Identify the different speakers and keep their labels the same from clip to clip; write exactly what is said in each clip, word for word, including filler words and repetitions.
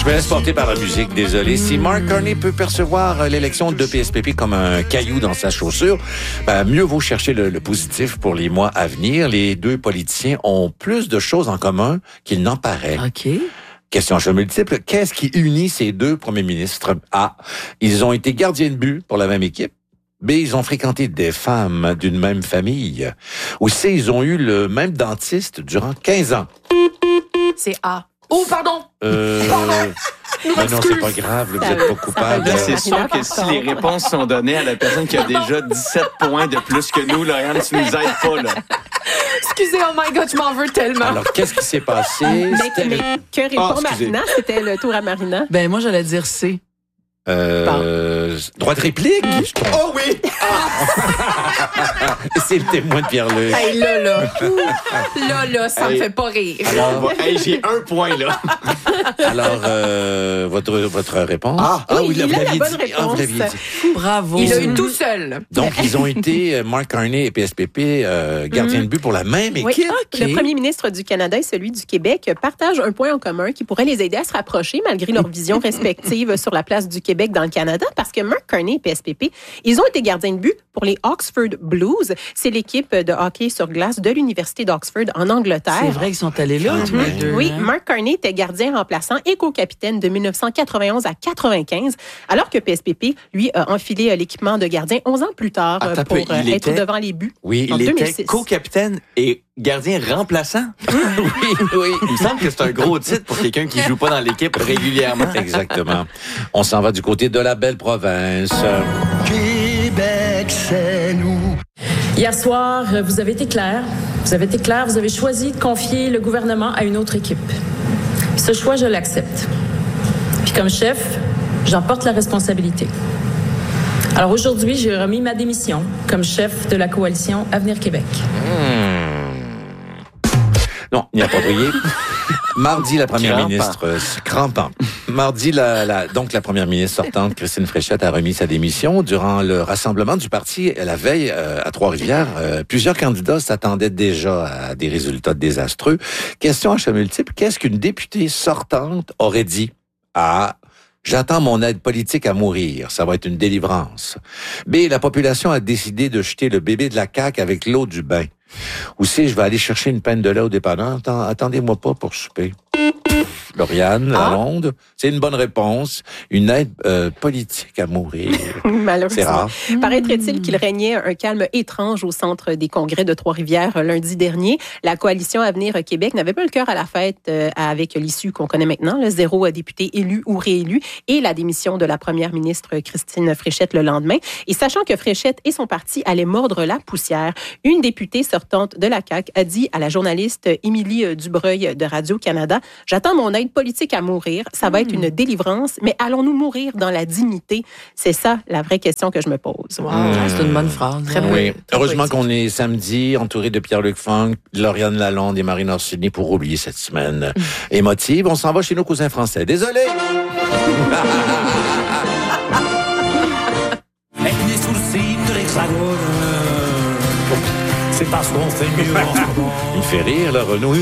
Speaker 1: me laisse porter par la musique, désolé. Si Mark Carney peut percevoir l'élection de P S P P comme un caillou dans sa chaussure, ben, mieux vaut chercher le, le positif pour les mois à venir. Les deux politiciens ont plus de choses en commun qu'il n'en paraît.
Speaker 2: OK.
Speaker 1: Question à choix multiple. Qu'est-ce qui unit ces deux premiers ministres? A. Ils ont été gardiens de but pour la même équipe. B. Ils ont fréquenté des femmes d'une même famille. Ou C. Ils ont eu le même dentiste durant quinze ans.
Speaker 3: C'est A. Oh, pardon!
Speaker 1: Euh... Mais non, c'est pas grave, là, vous n'êtes pas coupable.
Speaker 4: Là, c'est sûr que si les réponses sont données à la personne qui a déjà dix-sept points de plus que nous, Lauriane, tu nous aides pas, là.
Speaker 3: Excusez, oh my God, je m'en veux tellement.
Speaker 1: Alors, qu'est-ce qui s'est passé?
Speaker 5: Mais, mais que répond
Speaker 1: Ah, excusez.
Speaker 5: Marina? C'était le tour à Marina.
Speaker 2: Ben, moi, j'allais dire C.
Speaker 1: Euh, droit de réplique? Oh oui! Ah. C'est le témoin de Pierre-Luc.
Speaker 3: Hey, là, là. Là, là, ça me
Speaker 4: Hey.
Speaker 3: fait pas rire.
Speaker 1: Alors,
Speaker 4: Hey, j'ai un point, là.
Speaker 1: alors euh, votre, votre réponse?
Speaker 4: Ah,
Speaker 5: oui,
Speaker 1: vous
Speaker 5: il a
Speaker 1: l'aviez
Speaker 5: la
Speaker 1: dit.
Speaker 5: bonne
Speaker 1: Ah, vous l'aviez
Speaker 5: réponse.
Speaker 1: dit.
Speaker 2: Bravo.
Speaker 3: Il a eu tout seul.
Speaker 1: Donc, ils ont été, euh, Mark Carney et P S P P, euh, gardiens de but pour la même
Speaker 5: Oui.
Speaker 1: équipe.
Speaker 2: OK.
Speaker 5: Le premier ministre du Canada et celui du Québec partagent un point en commun qui pourrait les aider à se rapprocher malgré leurs visions respectives sur la place du Québec dans le Canada, parce que Mark Carney et P S P P, ils ont été gardiens de but pour les Oxford Blues. C'est l'équipe de hockey sur glace de l'Université d'Oxford en Angleterre.
Speaker 2: C'est vrai qu'ils sont allés là,
Speaker 1: Ah,
Speaker 2: tous les
Speaker 1: ouais.
Speaker 2: deux.
Speaker 5: Oui,
Speaker 2: hein?
Speaker 5: Mark Carney était gardien remplaçant et co-capitaine de dix-neuf cent quatre-vingt-onze à quatre-vingt-quinze, alors que P S P P, lui, a enfilé l'équipement de gardien onze ans plus tard
Speaker 4: Attends un
Speaker 5: pour
Speaker 4: peu, il
Speaker 5: être
Speaker 4: était-
Speaker 5: devant les buts.
Speaker 1: Oui,
Speaker 5: En
Speaker 4: Il
Speaker 5: deux mille
Speaker 4: était
Speaker 5: six.
Speaker 4: co-capitaine et gardien remplaçant.
Speaker 1: oui, oui.
Speaker 4: Il me semble que c'est un gros titre pour quelqu'un qui joue pas dans l'équipe régulièrement.
Speaker 1: Exactement. On s'en va du côté de la belle province.
Speaker 6: Québec, c'est nous.
Speaker 7: Hier soir, vous avez été clair. Vous avez été clair, vous avez choisi de confier le gouvernement à une autre équipe. Ce choix, je l'accepte. Puis comme chef, j'en porte la responsabilité. Alors aujourd'hui, j'ai remis ma démission comme chef de la coalition Avenir Québec.
Speaker 1: Non, il n'y a pas brillé. Mardi, la première
Speaker 4: Crampant.
Speaker 1: ministre, euh, crampant. Mardi, la, la, donc la première ministre sortante, Christine Fréchette, a remis sa démission. Durant le rassemblement du parti, la veille, euh, à Trois-Rivières, euh, plusieurs candidats s'attendaient déjà à des résultats désastreux. Question à choix multiple, qu'est-ce qu'une députée sortante aurait dit? A. J'attends mon aide politique à mourir. Ça va être une délivrance. B. La population a décidé de jeter le bébé de la C A Q avec l'eau du bain. Ou C. Je vais aller chercher une peine de lait au dépanneur. Attends, attendez-moi pas pour souper. Lauriane,
Speaker 5: Ah.
Speaker 1: Lalonde, c'est une bonne réponse. Une aide euh, politique à mourir. C'est
Speaker 5: Malheureusement.
Speaker 1: rare.
Speaker 5: Paraîtrait-il qu'il régnait un calme étrange au centre des congrès de Trois-Rivières euh, lundi dernier. La coalition Avenir Québec n'avait pas le cœur à la fête euh, avec l'issue qu'on connaît maintenant, le zéro euh, député élu ou réélu, et la démission de la première ministre Christine Fréchette le lendemain. Et sachant que Fréchette et son parti allaient mordre la poussière, une députée sortante de la C A Q a dit à la journaliste Émilie Dubreuil de Radio-Canada, « J'attends mon aide politique à mourir. Ça va être une délivrance, mais allons-nous mourir dans la dignité? » C'est ça la vraie question que je me pose.
Speaker 2: Wow, c'est une bonne phrase.
Speaker 3: Très
Speaker 2: Ouais.
Speaker 1: Oui.
Speaker 3: Très
Speaker 1: Heureusement
Speaker 3: poétique.
Speaker 1: qu'on est samedi, entouré de Pierre-Luc Funk, Lauriane Lalonde et Marine Orsini pour oublier cette semaine émotive. On s'en va chez nos cousins français. Désolé!
Speaker 6: Les pieds sous le signe de l'Hexagone. C'est parce qu'on fait mieux en ce moment.
Speaker 1: Il fait rire, le Renaud.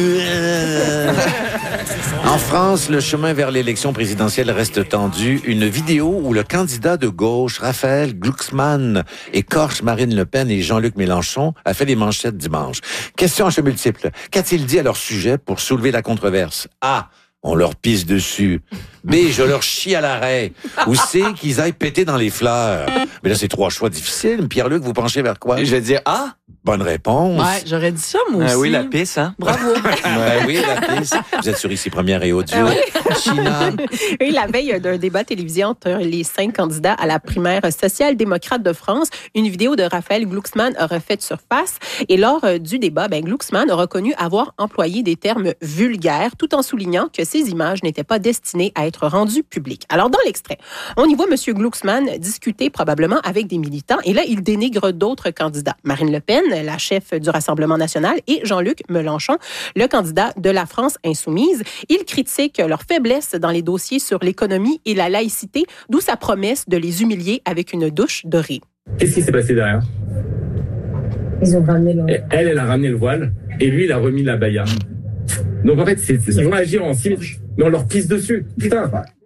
Speaker 1: En France, le chemin vers l'élection présidentielle reste tendu. Une vidéo où le candidat de gauche, Raphaël Glucksmann, écorche Marine Le Pen et Jean-Luc Mélenchon a fait les manchettes dimanche. Question à choix multiple. Qu'a-t-il dit à leur sujet pour soulever la controverse? A. On leur pisse dessus. B. Je leur chie à l'arrêt. Ou C. Qu'ils aillent péter dans les fleurs. Mais là, c'est trois choix difficiles. Pierre-Luc, vous penchez vers quoi?
Speaker 4: Je vais dire ah,
Speaker 1: Bonne réponse.
Speaker 2: Ouais, j'aurais dit ça, moi aussi.
Speaker 4: ah oui, la pisse, hein?
Speaker 2: Bravo.
Speaker 1: Ouais, oui, la piste. Vous êtes sur Ici Première et Audio. China.
Speaker 5: Oui, la veille d'un débat télévisé entre les cinq candidats à la primaire social-démocrate de France, une vidéo de Raphaël Glucksmann a refait surface. Et lors du débat, ben, Glucksmann a reconnu avoir employé des termes vulgaires, tout en soulignant que ces images n'étaient pas destinées à être rendues publiques. Alors, dans l'extrait, on y voit M. Glucksmann discuter probablement avec des militants. Et là, il dénigre d'autres candidats. Marine Le Pen, la chef du Rassemblement national, et Jean-Luc Mélenchon, le candidat de la France insoumise. Il critique leur faiblesse dans les dossiers sur l'économie et la laïcité, d'où sa promesse de les humilier avec une douche dorée.
Speaker 8: Qu'est-ce qui s'est passé derrière?
Speaker 7: Ils ont ramené le...
Speaker 8: Elle, elle a ramené le voile, et lui, il a remis la baya. Donc en fait, c'est, c'est, ils vont agir en symétrie, mais on leur pisse dessus. Putain,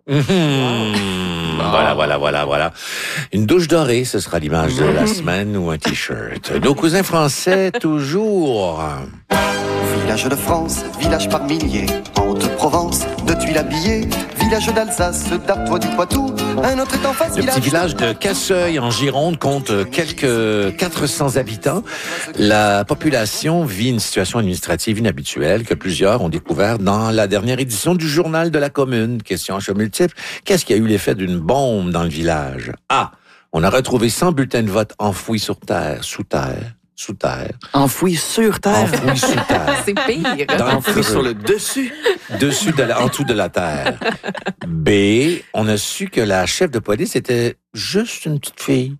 Speaker 1: Mhm. Voilà, voilà, voilà, voilà. Une douche dorée, ce sera l'image de la semaine ou un T-shirt. Nos cousins français, toujours.
Speaker 9: Village de France, village par milliers, en Haute-Provence, de tuiles habillées, village d'Alsace, d'Artois du Poitou, un autre est en face.
Speaker 1: Le petit village de Casseuil, en Gironde, compte quelques quatre cents habitants. La population vit une situation administrative inhabituelle que plusieurs ont découvert dans la dernière édition du Journal de la Commune. Question à choix multiple. Qu'est-ce qui a eu l'effet d'une bombe dans le village? A. On a retrouvé cent bulletins de vote enfouis sur terre, sous terre. Sous terre.
Speaker 4: Enfoui sur terre.
Speaker 1: Enfoui sous terre.
Speaker 2: C'est pire.
Speaker 1: Dans
Speaker 4: Enfoui sur le dessus.
Speaker 1: Dessus de la, en dessous de la terre. B. On a su que la chef de police était juste une petite fille.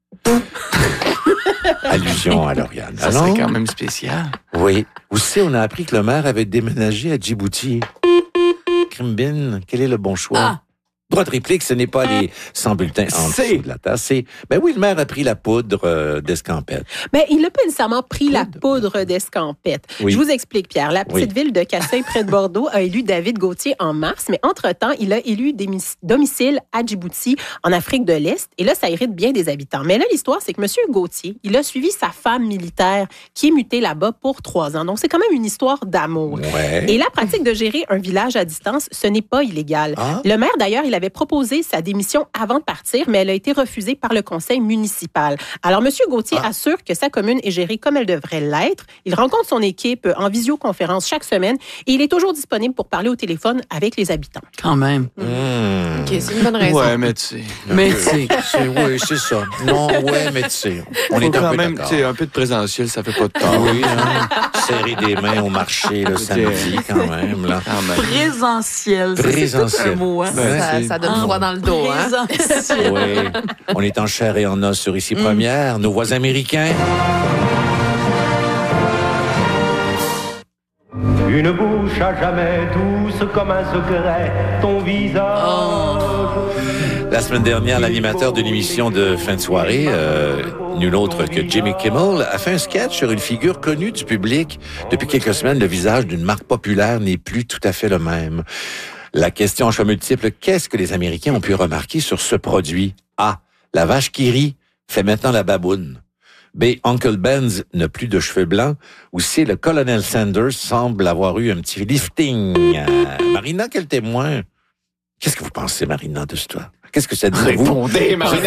Speaker 1: Allusion à Lauriane.
Speaker 4: Ça serait quand même spécial.
Speaker 1: Oui. Aussi, on a appris que le maire avait déménagé à Djibouti. Crimbin, quel est le bon choix?
Speaker 2: Ah.
Speaker 1: Droit de réplique, ce n'est pas les cent bulletins en dessous de la terre. C'est, ben oui, le maire a pris la poudre euh, d'escampette.
Speaker 5: Mais il n'a pas nécessairement pris la poudre d'escampette.
Speaker 1: Oui.
Speaker 5: Je vous explique, Pierre. La petite
Speaker 1: Oui.
Speaker 5: ville de Casseuil, près de Bordeaux, a élu David Gauthier en mars, mais entre-temps, il a élu des mis- domicile à Djibouti, en Afrique de l'Est. Et là, ça hérite bien des habitants. Mais là, l'histoire, c'est que M. Gauthier, il a suivi sa femme militaire qui est mutée là-bas pour trois ans. Donc, c'est quand même une histoire d'amour.
Speaker 1: Ouais.
Speaker 5: Et la pratique de gérer un village à distance, ce n'est pas illégal.
Speaker 1: Ah.
Speaker 5: Le maire, d'ailleurs, il avait proposé sa démission avant de partir, mais elle a été refusée par le conseil municipal. Alors, M. Gauthier
Speaker 1: Ah.
Speaker 5: assure que sa commune est gérée comme elle devrait l'être. Il rencontre son équipe en visioconférence chaque semaine et il est toujours disponible pour parler au téléphone avec les habitants.
Speaker 2: Quand même.
Speaker 1: Mmh.
Speaker 3: OK, c'est une bonne raison.
Speaker 4: Ouais, mais tu sais.
Speaker 2: Mais tu sais.
Speaker 1: C'est, oui, c'est ça. Non, ouais, mais tu sais, on
Speaker 4: Faut
Speaker 1: est un
Speaker 4: quand
Speaker 1: peu
Speaker 4: même,
Speaker 1: d'accord.
Speaker 4: tu sais, un peu de présentiel, ça fait pas de temps.
Speaker 1: Oui, hein? Serrer des mains au marché le samedi, quand même. Là.
Speaker 4: Quand même.
Speaker 2: Présentiel. Ça,
Speaker 1: Présentiel.
Speaker 2: C'est tout un mot, hein?
Speaker 1: Ben,
Speaker 3: Ça,
Speaker 1: c'est-
Speaker 3: ça donne froid dans le dos, hein?
Speaker 2: Présentiel.
Speaker 1: Oui, on est en chair et en os sur Ici Première. Nos voisins américains.
Speaker 6: Une bouche à jamais douce comme un secret, ton visage.
Speaker 1: La semaine dernière, l'animateur d'une émission de fin de soirée, euh, nul autre que Jimmy Kimmel, a fait un sketch sur une figure connue du public. Depuis quelques semaines, le visage d'une marque populaire n'est plus tout à fait le même. La question en choix multiple, qu'est-ce que les Américains ont pu remarquer sur ce produit? A. La vache qui rit fait maintenant la baboune. B. Uncle Ben's n'a plus de cheveux blancs. Ou C. Le colonel Sanders semble avoir eu un petit lifting. Euh, Marina, quel témoin? Qu'est-ce que vous pensez, Marina, de ça? Qu'est-ce que ça dit de vous?
Speaker 4: Répondez, Marina.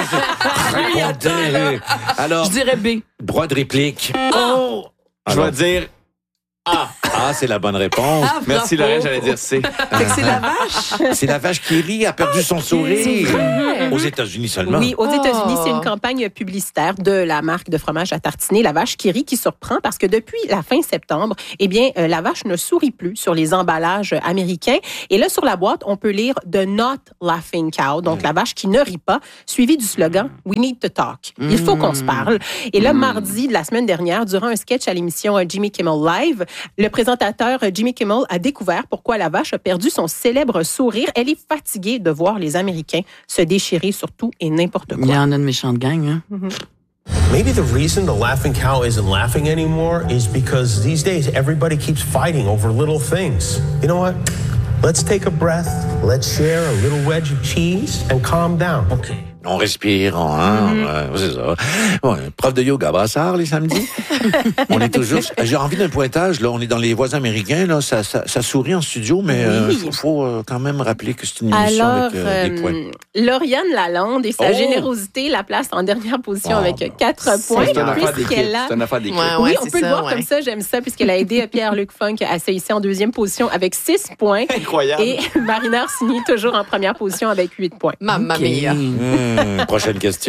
Speaker 1: Répondez. Alors,
Speaker 2: Je dirais B.
Speaker 1: droit de réplique. Oh!
Speaker 4: Je
Speaker 1: Alors,
Speaker 4: vais dire
Speaker 1: A. A, c'est la bonne réponse.
Speaker 2: Ah,
Speaker 4: merci,
Speaker 2: bravo.
Speaker 4: Lorraine, j'allais dire C.
Speaker 2: Fait que c'est la vache.
Speaker 1: C'est la vache qui rit, a perdu son sourire. Aux États-Unis seulement.
Speaker 5: Oui, aux États-Unis,
Speaker 3: Oh.
Speaker 5: c'est une campagne publicitaire de la marque de fromage à tartiner, la vache qui rit, qui surprend parce que depuis la fin septembre, eh bien, euh, la vache ne sourit plus sur les emballages américains. Et là, sur la boîte, on peut lire The Not Laughing Cow, donc la vache qui ne rit pas, suivi du slogan We need to talk. Il faut qu'on se parle. Et là, mardi de la semaine dernière, durant un sketch à l'émission euh, Jimmy Kimmel Live, le présentateur euh, Jimmy Kimmel a découvert pourquoi la vache a perdu son célèbre sourire. Elle est fatiguée de voir les Américains se déchirer sur tout et n'importe
Speaker 2: Il y
Speaker 5: quoi.
Speaker 2: en a une méchante gang, hein?
Speaker 10: Maybe the reason the laughing cow isn't laughing anymore is because these days everybody keeps fighting over little things. You know what? Let's take a breath, let's share a little wedge of cheese and calm down. Okay.
Speaker 1: On respire, on, hein, ouais, c'est ça. Ouais, prof de yoga, Brassard, les samedis. On est toujours... J'ai envie d'un pointage, là. On est dans les voisins américains, là. Ça, ça, ça sourit en studio, mais il
Speaker 5: Oui.
Speaker 1: faut, faut euh, quand même rappeler que c'est une émission
Speaker 5: Alors,
Speaker 1: avec euh, des points.
Speaker 5: euh, Lauriane Lalonde et sa
Speaker 1: Oh!
Speaker 5: générosité la place en dernière position
Speaker 1: Oh,
Speaker 5: avec
Speaker 1: ben,
Speaker 5: quatre points.
Speaker 4: C'est une affaire d'équipe.
Speaker 5: Puisqu'elle a...
Speaker 4: C'est une affaire d'équipe.
Speaker 3: Ouais,
Speaker 5: Oui,
Speaker 3: ouais,
Speaker 5: on
Speaker 3: c'est
Speaker 5: peut le
Speaker 3: ça,
Speaker 5: voir
Speaker 3: ouais.
Speaker 5: comme ça, j'aime ça, puisqu'elle a aidé Pierre-Luc Funk à se hisser en deuxième position avec six points.
Speaker 4: Incroyable.
Speaker 5: Et Marina Orsini toujours en première position avec huit points.
Speaker 3: Mamma
Speaker 2: Ok.
Speaker 3: mia.
Speaker 1: Hum, prochaine question.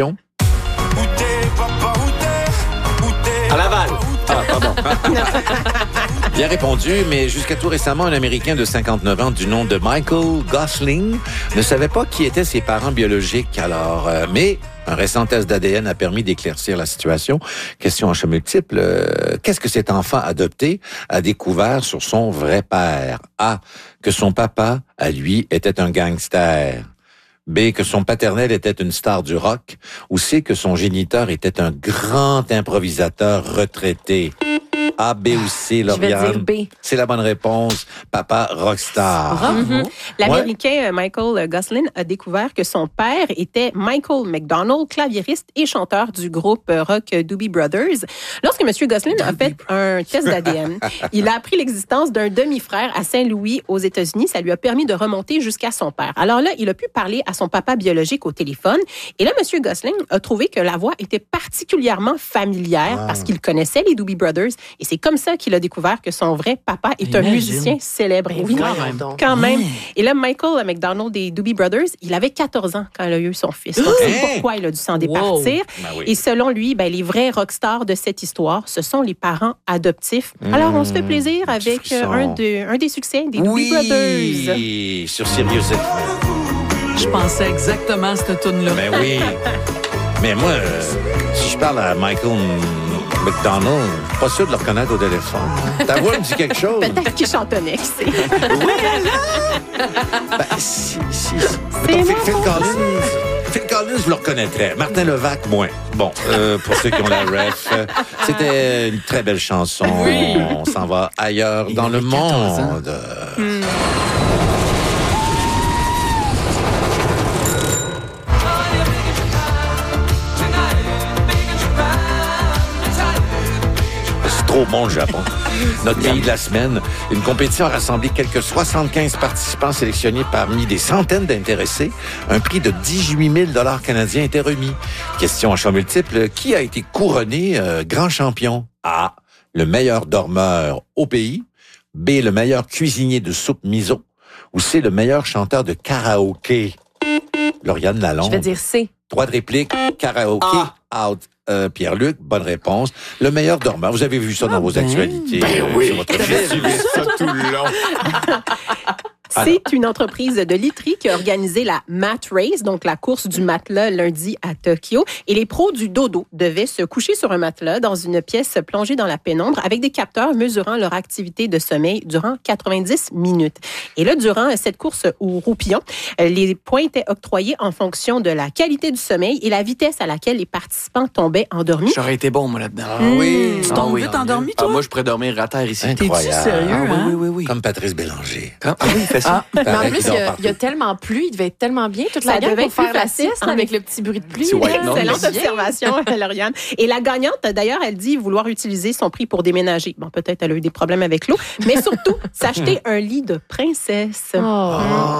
Speaker 4: À Laval. Ah, pardon.
Speaker 1: Bien répondu, mais jusqu'à tout récemment, un Américain de cinquante-neuf ans du nom de Michael Gosling ne savait pas qui étaient ses parents biologiques. Alors, euh, mais un récent test d'A D N a permis d'éclaircir la situation. Question en choix multiple. euh, qu'est-ce que cet enfant adopté a découvert sur son vrai père? A. Que son papa, à lui, était un gangster. B. Que son paternel était une star du rock. Ou C. Que son géniteur était un grand improvisateur retraité. A, B ou C,
Speaker 3: Je vais
Speaker 1: Lauriane?
Speaker 3: dire B.
Speaker 1: C'est la bonne réponse. Papa rockstar.
Speaker 5: Mhm. L'Américain euh, Michael Goslin a découvert que son père était Michael McDonald, claviériste et chanteur du groupe euh, rock Doobie Brothers. Lorsque M. Goslin a fait un test d'A D N, il a appris l'existence d'un demi-frère à Saint-Louis aux États-Unis. Ça lui a permis de remonter jusqu'à son père. Alors là, il a pu parler à son papa biologique au téléphone. Et là, M. Goslin a trouvé que la voix était particulièrement familière
Speaker 1: Ah.
Speaker 5: parce qu'il connaissait les Doobie Brothers. Et c'est comme ça qu'il a découvert que son vrai papa est un
Speaker 2: Imagine.
Speaker 5: musicien célèbre.
Speaker 3: Mais
Speaker 5: Oui,
Speaker 3: voyons
Speaker 2: même.
Speaker 3: donc.
Speaker 5: quand même. Et là, Michael McDonald des Doobie Brothers, il avait quatorze ans quand il a eu son fils. Donc, c'est
Speaker 1: Hein?
Speaker 5: pourquoi il a dû s'en départir.
Speaker 1: Ben oui.
Speaker 5: Et selon lui, ben, les vrais rockstars de cette histoire, ce sont les parents adoptifs. Alors, on se fait plaisir
Speaker 1: petit
Speaker 5: avec euh,
Speaker 1: frisson.
Speaker 5: un, de, un des succès des Doobie Brothers.
Speaker 1: Oui, sur Sirius X M.
Speaker 2: Je pensais exactement à cette tune-là.
Speaker 1: Ben oui. Mais moi, euh, si je parle à Michael McDonald, je suis pas sûr de le reconnaître au téléphone. Ta voix me dit quelque chose.
Speaker 5: Peut-être qu'il chantonnait, qui sait.
Speaker 1: Ben, si, si. Mettons, Phil, Phil Collins. Phil Collins, vous le reconnaîtrez. Martin Levac, moins. Bon, euh, pour ceux qui ont la ref, euh, c'était une très belle chanson.
Speaker 2: Oui.
Speaker 1: On s'en va ailleurs
Speaker 4: Il
Speaker 1: dans le
Speaker 4: avait quatorze ans.
Speaker 1: monde. C'est trop bon, le Japon. Notre pays de la semaine. Une compétition a rassemblé quelques soixante-quinze participants sélectionnés parmi des centaines d'intéressés. Un prix de dix-huit mille dollars canadiens était remis. Question à choix multiple. Qui a été couronné euh, grand champion? A. Le meilleur dormeur au pays. B. Le meilleur cuisinier de soupe miso. Ou C. Le meilleur chanteur de karaoké? Lauriane Lalonde.
Speaker 3: Je vais dire C.
Speaker 1: Droit de réplique, karaoké, out. Euh, Pierre-Luc, bonne réponse. Le meilleur dormeur. Vous avez vu ça dans vos
Speaker 2: ben,
Speaker 1: actualités euh, sur votre fil.
Speaker 4: ça tout le long.
Speaker 5: C'est une entreprise de literie qui a organisé la Mat Race, donc la course du matelas lundi à Tokyo. Et les pros du dodo devaient se coucher sur un matelas dans une pièce plongée dans la pénombre avec des capteurs mesurant leur activité de sommeil durant quatre-vingt-dix minutes. Et là, durant cette course au roupillon, les points étaient octroyés en fonction de la qualité du sommeil et la vitesse à laquelle les participants tombaient endormis.
Speaker 4: J'aurais été bon, moi, là-dedans.
Speaker 1: Ah oui.
Speaker 2: Tu tombes
Speaker 4: Ah oui,
Speaker 2: vite
Speaker 4: en
Speaker 2: endormi,
Speaker 4: Ah,
Speaker 2: toi?
Speaker 4: moi, je pourrais dormir à terre ici.
Speaker 2: T'es-tu
Speaker 1: Incroyable.
Speaker 2: sérieux,
Speaker 4: Ah, oui,
Speaker 2: hein?
Speaker 4: oui, oui, oui.
Speaker 1: Comme Patrice Bélanger.
Speaker 4: Quand- Ah oui, fais ça.
Speaker 3: Mais en
Speaker 1: Pareil,
Speaker 3: plus,
Speaker 1: il dort
Speaker 3: il y, a,
Speaker 1: partout.
Speaker 3: il y a tellement plu, il devait être tellement bien toute
Speaker 5: Ça
Speaker 3: la gang
Speaker 5: devait
Speaker 3: pour
Speaker 5: être plus
Speaker 3: faire la
Speaker 5: facile,
Speaker 3: sieste
Speaker 5: en
Speaker 3: avec
Speaker 5: effet.
Speaker 3: le petit bruit de pluie.
Speaker 4: C'est white noise.
Speaker 5: Excellente
Speaker 3: Bien.
Speaker 5: observation, Lauriane. Et la gagnante, d'ailleurs, elle dit vouloir utiliser son prix pour déménager. Bon, peut-être elle a eu des problèmes avec l'eau, mais surtout, s'acheter un lit de princesse.
Speaker 3: Oh.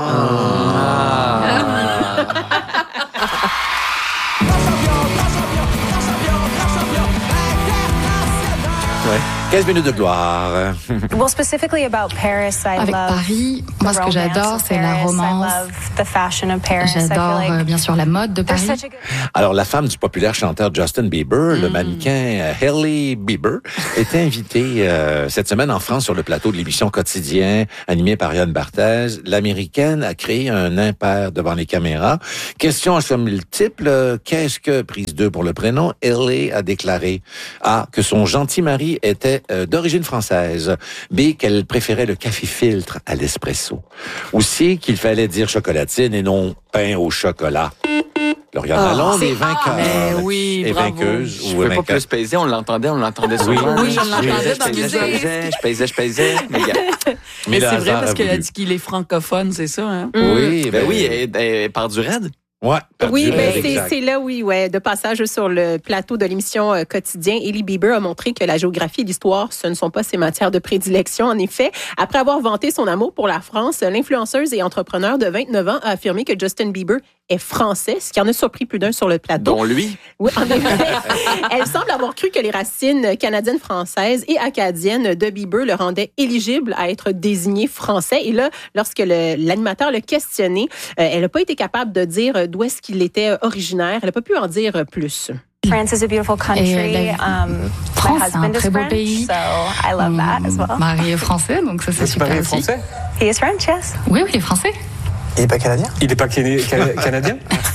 Speaker 1: quinze minutes de gloire.
Speaker 11: Well, specifically about Paris, I
Speaker 12: Avec
Speaker 11: love
Speaker 12: Paris,
Speaker 11: the
Speaker 12: moi ce que
Speaker 11: romance
Speaker 12: j'adore,
Speaker 11: of
Speaker 12: c'est la
Speaker 11: Paris.
Speaker 12: romance.
Speaker 11: I love the fashion of Paris. I feel
Speaker 12: J'adore
Speaker 11: like
Speaker 12: euh, bien sûr la mode de
Speaker 11: there's
Speaker 12: Paris.
Speaker 11: such a good...
Speaker 1: Alors, la femme du populaire chanteur Justin Bieber, le mannequin euh, Hailey Bieber, était invitée euh, cette semaine en France sur le plateau de l'émission Quotidien, animée par Yann Barthès. L'Américaine a créé un impair devant les caméras. Question à choix multiple, euh, qu'est-ce que, prise deux pour le prénom, Hailey a déclaré A, que son gentil mari était euh, d'origine française. B, qu'elle préférait le café filtre à l'espresso. Ou C, qu'il fallait dire chocolatine et non pain au chocolat. Lauriane
Speaker 2: Ah,
Speaker 1: Lalonde
Speaker 2: c'est
Speaker 1: est vainqueur.
Speaker 2: Mais oui,
Speaker 1: est
Speaker 2: bravo.
Speaker 1: vainqueuse
Speaker 4: Je
Speaker 1: ou
Speaker 4: pouvais pas
Speaker 1: vainqueur.
Speaker 4: plus peser, on l'entendait, on l'entendait
Speaker 1: Oui.
Speaker 4: souvent.
Speaker 2: Oui, on l'entendait
Speaker 4: Je
Speaker 2: dans
Speaker 4: pesais,
Speaker 2: les
Speaker 4: je pesais, je pesais, je pesais. Mais gars,
Speaker 2: Mais
Speaker 1: Mais le
Speaker 2: c'est vrai
Speaker 1: hasard
Speaker 2: parce
Speaker 1: a
Speaker 2: qu'elle a
Speaker 1: voulu.
Speaker 2: dit qu'il est francophone, c'est ça, hein?
Speaker 1: Oui,
Speaker 4: ben oui, elle, elle part du raid.
Speaker 1: Ouais,
Speaker 5: Oui,
Speaker 1: perdu,
Speaker 5: ben,
Speaker 1: euh,
Speaker 5: c'est,
Speaker 1: exact.
Speaker 5: c'est là, oui, ouais, de passage sur le plateau de l'émission euh, Quotidien. Hailey Bieber a montré que la géographie et l'histoire, ce ne sont pas ses matières de prédilection. En effet, après avoir vanté son amour pour la France, l'influenceuse et entrepreneur de vingt-neuf ans a affirmé que Justin Bieber est français, ce qui en a surpris plus d'un sur le plateau.
Speaker 4: Dont lui.
Speaker 5: Oui, en effet. Elle semble avoir cru que les racines canadiennes, françaises et acadiennes de Bieber le rendaient éligible à être désigné français. Et là, lorsque le, l'animateur l'a questionné, euh, elle n'a pas été capable de dire d'où est-ce qu'il était originaire. Elle n'a pas pu en dire plus.
Speaker 11: France is a beautiful country.
Speaker 12: Et la
Speaker 11: Um,
Speaker 12: France,
Speaker 11: my
Speaker 12: c'est un
Speaker 11: husband is
Speaker 12: très beau
Speaker 11: French,
Speaker 12: pays.
Speaker 11: so I love that as well.
Speaker 12: Mon mari est français, donc ça c'est
Speaker 8: Votre
Speaker 12: super
Speaker 8: mari est
Speaker 12: aussi.
Speaker 8: français?
Speaker 11: He is French, yes.
Speaker 12: Oui, oui, il est français.
Speaker 13: Il n'est pas canadien?
Speaker 8: Il n'est pas cana- cana- canadien?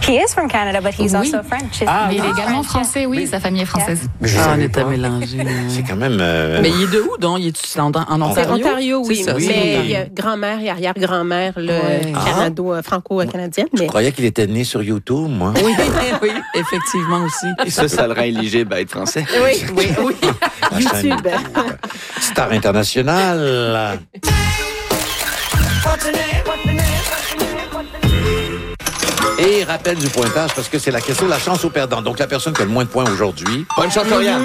Speaker 11: He is from Canada, but he's
Speaker 12: Oui.
Speaker 11: also French. His
Speaker 12: Ah, mais il est
Speaker 11: mom's
Speaker 12: également
Speaker 11: French, yeah.
Speaker 12: français, oui, sa famille est française.
Speaker 1: Mais je
Speaker 2: Ah, on
Speaker 1: savais
Speaker 2: était
Speaker 1: pas.
Speaker 2: mélangés.
Speaker 1: C'est quand même... euh,
Speaker 2: Mais il est de où, donc? Il est en, en
Speaker 5: C'est
Speaker 2: Ontario?
Speaker 5: Ontario, oui.
Speaker 2: C'est ça, c'est
Speaker 5: mais
Speaker 2: Ontario.
Speaker 5: il y a grand-mère et arrière-grand-mère là,
Speaker 2: Ouais.
Speaker 5: canado, euh, franco-canadienne.
Speaker 1: Je
Speaker 5: Mais
Speaker 1: croyais qu'il était né sur YouTube, moi.
Speaker 2: Oui, oui, effectivement aussi.
Speaker 4: Et ça, ça le rend éligible à être français.
Speaker 5: oui, oui, oui.
Speaker 1: La chaîne
Speaker 5: YouTube.
Speaker 1: Star internationale. Et rappel du pointage, parce que c'est la question de la chance au perdant. Donc, la personne qui a le moins de points aujourd'hui.
Speaker 4: Bonne chance, Lauriane.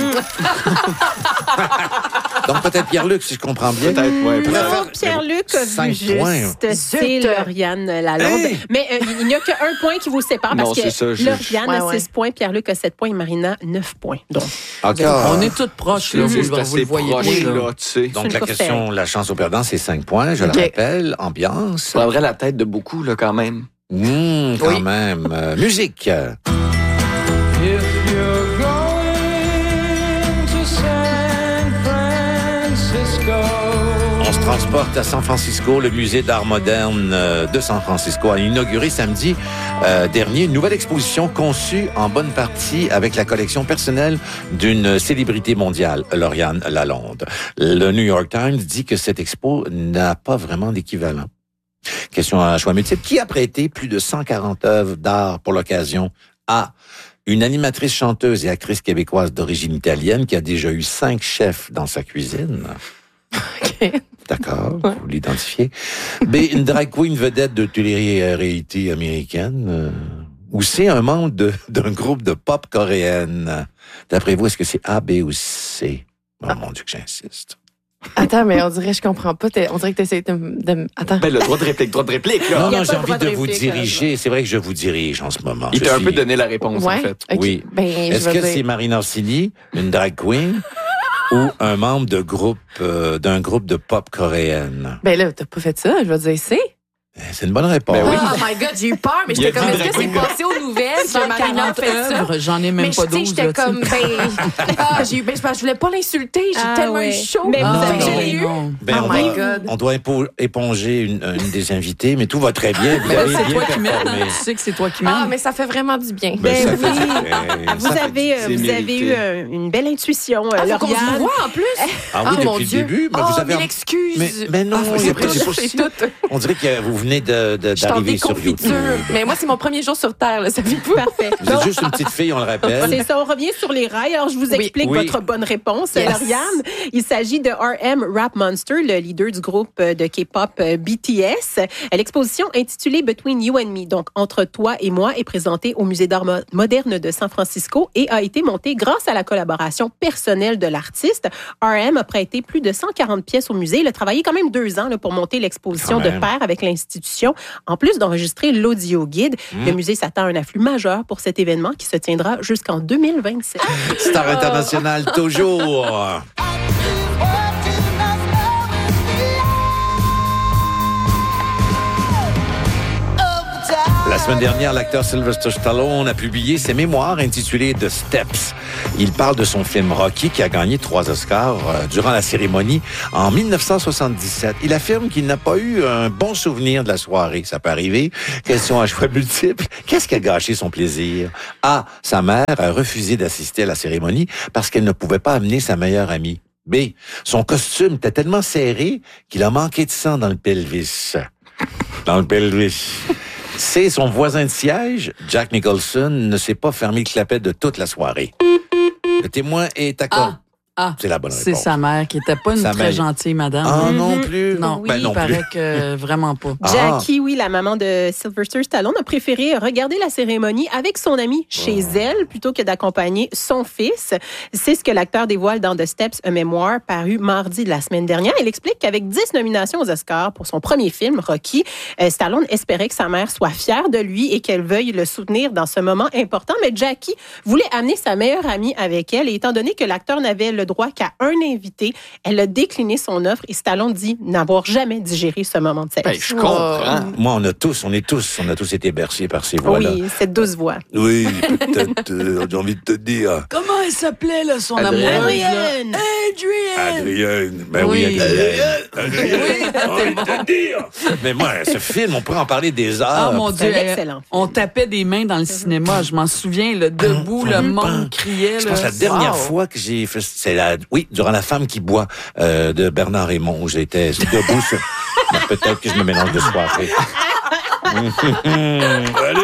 Speaker 1: Donc, peut-être Pierre-Luc, si je comprends bien.
Speaker 4: Peut-être, ouais, peut-être.
Speaker 5: Non, Pierre-Luc a
Speaker 1: Cinq
Speaker 5: vu
Speaker 1: points.
Speaker 5: juste. C'est Lauriane Lalonde.
Speaker 1: Hey!
Speaker 5: Mais euh, il n'y a qu'un point qui vous sépare parce
Speaker 4: Non, c'est ça,
Speaker 5: que
Speaker 4: je-
Speaker 5: Lauriane
Speaker 3: Ouais,
Speaker 5: a
Speaker 3: ouais.
Speaker 5: six points, Pierre-Luc a sept points et Marina neuf points. Donc,
Speaker 1: Encore.
Speaker 2: On est toutes proches, là. Vous,
Speaker 4: C'est
Speaker 2: vous
Speaker 4: assez
Speaker 2: le voyez
Speaker 4: proche,
Speaker 2: pas, là.
Speaker 4: là, tu sais.
Speaker 1: Donc,
Speaker 5: une
Speaker 1: la
Speaker 5: course
Speaker 1: question, la chance au perdant, c'est cinq points. Je
Speaker 3: OK.
Speaker 1: le rappelle. Ambiance.
Speaker 4: Ça prendrait la tête de beaucoup, là, quand même.
Speaker 1: Mmh, quand
Speaker 2: Oui.
Speaker 1: même. Euh, musique.
Speaker 6: If you're going to San Francisco.
Speaker 1: On se transporte à San Francisco. Le musée d'art moderne euh, de San Francisco a inauguré samedi euh, dernier une nouvelle exposition conçue en bonne partie avec la collection personnelle d'une célébrité mondiale, Lauriane Lalonde. Le New York Times dit que cette expo n'a pas vraiment d'équivalent. Question à choix multiple. Qui a prêté plus de cent quarante œuvres d'art pour l'occasion à une animatrice, chanteuse et actrice québécoise d'origine italienne qui a déjà eu cinq chefs dans sa cuisine?
Speaker 3: OK.
Speaker 1: D'accord, vous l'identifiez. B, une drag queen vedette de télé-réalité américaine. Euh, ou C, un membre de- d'un groupe de pop coréenne. D'après vous, est-ce que c'est A, B ou C? Oh mon Dieu que j'insiste.
Speaker 3: Attends, mais on dirait, je comprends pas. T'es- On dirait que tu essaies de, de. Attends.
Speaker 4: Ben, le droit de réplique, droit de réplique, là.
Speaker 1: Non,
Speaker 5: Il y a
Speaker 1: non,
Speaker 5: pas
Speaker 1: j'ai
Speaker 5: de
Speaker 1: envie
Speaker 5: droit
Speaker 1: de
Speaker 5: de
Speaker 1: vous
Speaker 5: réplique,
Speaker 1: diriger. C'est vrai que je vous dirige en ce moment.
Speaker 4: Il
Speaker 1: Je
Speaker 4: t'a un
Speaker 1: suis-
Speaker 4: peu donné la réponse,
Speaker 3: Ouais.
Speaker 4: en fait.
Speaker 3: OK.
Speaker 1: Oui.
Speaker 3: Ben, je
Speaker 1: Est-ce
Speaker 3: vais
Speaker 1: que
Speaker 3: dire-
Speaker 1: c'est Marina Orsini, une drag queen, ou un membre de groupe euh, d'un groupe de pop coréenne?
Speaker 3: Ben là, t'as pas fait ça. Je vais dire c'est.
Speaker 1: C'est une bonne réponse.
Speaker 4: Ben oui.
Speaker 3: Oh my God, j'ai eu peur, mais
Speaker 4: Il y a
Speaker 3: j'étais comme,
Speaker 4: dit
Speaker 3: est-ce que c'est
Speaker 4: drag queen.
Speaker 3: passé aux nouvelles que Marina a
Speaker 2: cent quarante
Speaker 3: fait ça?
Speaker 2: œuvres, j'en ai même
Speaker 3: Mais
Speaker 2: pas
Speaker 3: tu sais,
Speaker 2: douze.
Speaker 3: j'étais
Speaker 2: là, tu sais.
Speaker 3: comme, ben, ah, j'ai eu, ben, c'est parce que je voulais pas l'insulter, j'ai
Speaker 5: Ah,
Speaker 3: tellement
Speaker 5: ouais.
Speaker 3: eu chaud.
Speaker 5: Mais vous
Speaker 2: Ah,
Speaker 5: avez-
Speaker 2: non,
Speaker 3: j'ai eu.
Speaker 2: non.
Speaker 1: Ben,
Speaker 3: Oh
Speaker 1: on,
Speaker 3: my
Speaker 1: doit,
Speaker 3: God.
Speaker 1: on doit épo- éponger une, une des invités, mais tout va très bien. Vous
Speaker 2: Mais là,
Speaker 1: avez
Speaker 2: c'est
Speaker 1: bien
Speaker 2: toi qui mènes.
Speaker 1: performé.
Speaker 2: hein. Tu sais que c'est toi qui mènes.
Speaker 3: Ah, mais ça fait vraiment du bien.
Speaker 1: Ben, ça
Speaker 5: Ben
Speaker 1: fait-
Speaker 5: oui.
Speaker 1: euh,
Speaker 5: vous
Speaker 1: ça fait-
Speaker 5: avez, euh,
Speaker 4: c'est
Speaker 5: vous avez
Speaker 4: mérité.
Speaker 5: eu euh, une belle intuition, euh,
Speaker 3: Ah, faut qu'on se
Speaker 5: Lauriane.
Speaker 3: voit en plus.
Speaker 1: Ah oui,
Speaker 3: Oh, mon
Speaker 1: depuis
Speaker 3: Dieu.
Speaker 1: le début. Mais
Speaker 3: oh,
Speaker 1: vous avez...
Speaker 3: mille excuses.
Speaker 1: Mais, mais non,
Speaker 3: Ah,
Speaker 1: il y a
Speaker 3: c'est
Speaker 1: pas-
Speaker 3: tout,
Speaker 1: c'est pas
Speaker 3: c'est
Speaker 1: si-
Speaker 3: tout.
Speaker 1: On dirait que vous venez de, de-
Speaker 3: Je suis en
Speaker 1: d'arriver sur YouTube.
Speaker 3: déconfiture. Mais moi, c'est mon premier jour sur Terre, là, savez-vous?
Speaker 5: Parfait.
Speaker 1: Vous êtes juste une petite fille, on le rappelle.
Speaker 5: C'est ça, on revient sur les rails. Alors, je vous
Speaker 3: Oui.
Speaker 5: explique
Speaker 1: Oui.
Speaker 5: votre bonne réponse,
Speaker 3: Yes.
Speaker 5: Lauriane. Il s'agit de R M Rap Monster, le leader du groupe de K-pop euh, B T S. L'exposition intitulée Between You and Me, donc Entre toi et moi, est présentée au Musée d'art mo- moderne de San Francisco et a été montée grâce à la collaboration personnelle de l'artiste. R M a prêté plus de cent quarante pièces au musée. Il a travaillé quand même deux ans là, pour monter l'exposition
Speaker 1: Quand
Speaker 5: de
Speaker 1: même.
Speaker 5: pair avec l'institution, en plus d'enregistrer l'audio guide.
Speaker 1: Mmh.
Speaker 5: Le musée s'attend à un afflux majeur pour cet événement qui se tiendra jusqu'en deux mille vingt-sept.
Speaker 1: Star internationale, toujours. La semaine dernière, l'acteur Sylvester Stallone a publié ses mémoires intitulées The Steps. Il parle de son film Rocky qui a gagné trois Oscars euh, durant la cérémonie en dix-neuf cent soixante-dix-sept. Il affirme qu'il n'a pas eu un bon souvenir de la soirée. Ça peut arriver. Question à choix multiples. Qu'est-ce qui a gâché son plaisir? A. Sa mère a refusé d'assister à la cérémonie parce qu'elle ne pouvait pas amener sa meilleure amie. B. Son costume était tellement serré qu'il a manqué de sang dans le pelvis. Dans le pelvis. C'est son voisin de siège, Jack Nicholson, ne s'est pas fermé le clapet de toute la soirée. Le témoin est à
Speaker 2: Ah, ah,
Speaker 1: C'est la bonne
Speaker 2: c'est
Speaker 1: réponse.
Speaker 2: sa mère qui était pas une
Speaker 1: Sa
Speaker 2: très
Speaker 1: mère.
Speaker 2: gentille madame.
Speaker 1: Ah,
Speaker 2: Mhm.
Speaker 1: non plus?
Speaker 2: Non,
Speaker 5: Oui,
Speaker 1: Ben,
Speaker 2: il
Speaker 1: non plus.
Speaker 2: paraît que vraiment pas.
Speaker 1: Ah.
Speaker 5: Jackie, oui, la maman de Sylvester Stallone, a préféré regarder la cérémonie avec son ami chez
Speaker 1: Oh.
Speaker 5: elle plutôt que d'accompagner son fils. C'est ce que l'acteur dévoile dans The Steps, un mémoire paru mardi de la semaine dernière. Il explique qu'avec dix nominations aux Oscars pour son premier film, Rocky, euh, Stallone espérait que sa mère soit fière de lui et qu'elle veuille le soutenir dans ce moment important. Mais Jackie voulait amener sa meilleure amie avec elle et étant donné que l'acteur n'avait le droit droit qu'à un invité. Elle a décliné son offre et Stallone dit n'avoir jamais digéré ce moment de sexe.
Speaker 4: Ben, je comprends.
Speaker 1: Moi, on a tous, on est tous, on a tous été bercés par ces voix-là.
Speaker 5: Oui, cette douce voix.
Speaker 1: Oui, peut-être, euh, j'ai envie de te dire.
Speaker 2: Comment elle s'appelait, là, son
Speaker 4: Adrienne.
Speaker 2: amoureuse? là?
Speaker 5: Adrienne!
Speaker 2: Adrienne!
Speaker 1: Adrienne. Ben oui,
Speaker 2: Oui.
Speaker 1: Adrienne. Adrienne.
Speaker 2: Oui,
Speaker 1: J'ai envie de te dire. Mais moi, ce film, on pourrait en parler des
Speaker 2: Ah,
Speaker 1: heures.
Speaker 2: mon
Speaker 5: C'est
Speaker 2: Dieu.
Speaker 5: un
Speaker 2: elle-
Speaker 5: excellent film.
Speaker 2: On tapait des mains dans le cinéma. Je m'en souviens, le debout, le monde criait.
Speaker 1: Je
Speaker 2: là.
Speaker 1: pense que la dernière
Speaker 2: Wow.
Speaker 1: fois que j'ai fait, c'est la, oui, durant La femme qui boit, euh, de Bernard Raymond, où j'étais debout sur, ben, peut-être que je me mélange de soirée. Allez.